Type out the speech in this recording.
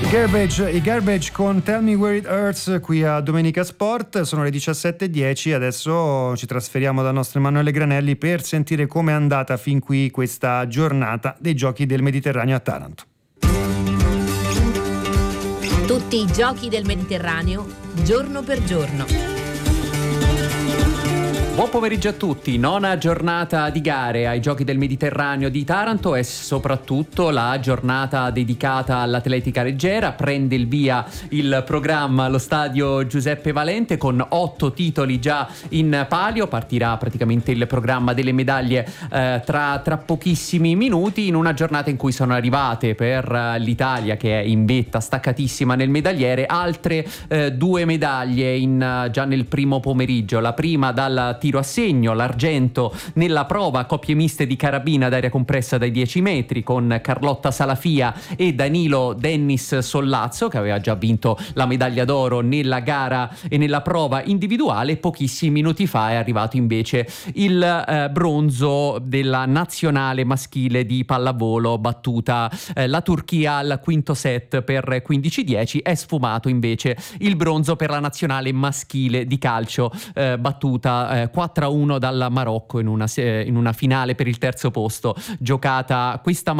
I Garbage con Tell Me Where It Hurts qui a Domenica Sport. Sono le 17:10. Adesso ci trasferiamo dal nostro Emanuele Granelli per sentire come è andata fin qui questa giornata dei Giochi del Mediterraneo a Taranto. Tutti i Giochi del Mediterraneo, giorno per giorno. Buon pomeriggio a tutti. Nona giornata di gare ai Giochi del Mediterraneo di Taranto e soprattutto la giornata dedicata all'atletica leggera. Prende il via il programma allo stadio Giuseppe Valente con 8 titoli già in palio. Partirà praticamente il programma delle medaglie tra pochissimi minuti, in una giornata in cui sono arrivate per l'Italia, che è in vetta staccatissima nel medagliere, altre 2 medaglie già nel primo pomeriggio. La prima dal tiro a segno, l'argento nella prova coppie miste di carabina ad aria compressa dai 10 metri con Carlotta Salafia e Danilo Dennis Sollazzo, che aveva già vinto la medaglia d'oro nella gara e nella prova individuale. Pochissimi minuti fa è arrivato invece il bronzo della nazionale maschile di pallavolo, battuta la Turchia al quinto set per 15-10. È sfumato invece il bronzo per la nazionale maschile di calcio, battuta 4-1 dal Marocco in una finale per il terzo posto giocata questa